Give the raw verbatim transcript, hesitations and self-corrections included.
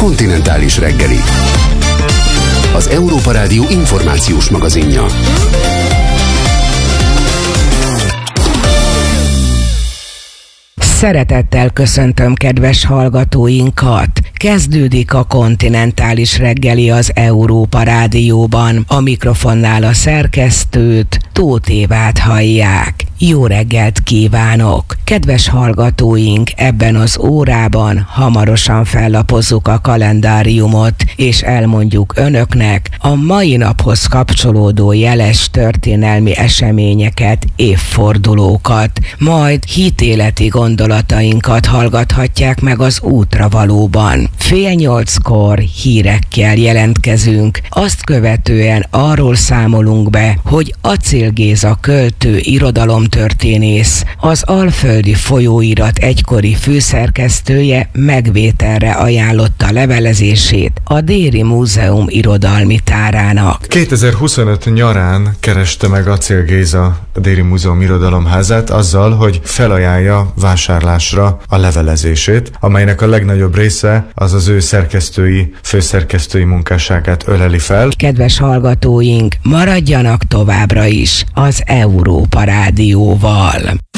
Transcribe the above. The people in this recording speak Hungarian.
Kontinentális reggeli. Az Európa Rádió információs magazinja. Szeretettel köszöntöm kedves hallgatóinkat! Kezdődik a Kontinentális reggeli az Európa Rádióban. A mikrofonnál a szerkesztőt, Tóth Évát hallják. Jó reggelt kívánok! Kedves hallgatóink, ebben az órában hamarosan fellapozzuk a kalendáriumot, és elmondjuk önöknek a mai naphoz kapcsolódó jeles történelmi eseményeket, évfordulókat, majd hitéleti gondolatainkat hallgathatják meg az útravalóban. Fél nyolckor hírekkel jelentkezünk, azt követően arról számolunk be, hogy Acél Géza költő, irodalomtörténész, az Alföldi Folyóirat egykori főszerkesztője megvételre ajánlotta levelezését a Déri Múzeum irodalmi tárának. kétezer-huszonöt nyarán kereste meg Acél Géza a Déri Múzeum irodalomházát azzal, hogy felajánlja vásárlásra a levelezését, amelynek a legnagyobb része az az ő szerkesztői, főszerkesztői munkásságát öleli fel. Kedves hallgatóink, maradjanak továbbra is az Európa Rádióval.